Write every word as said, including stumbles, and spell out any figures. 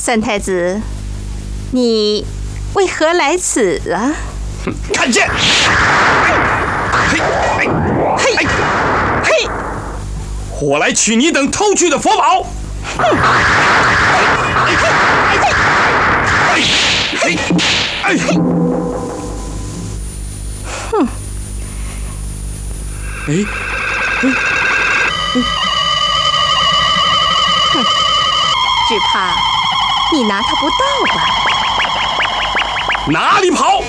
三太子，你为何来此啊？ 看剑！嘿，嘿，嘿！我来取你等偷去的佛宝。哼！嘿，嘿，嘿， 哼！ 哎，哎， 哼！只怕你拿他不到吧？ 哪里跑！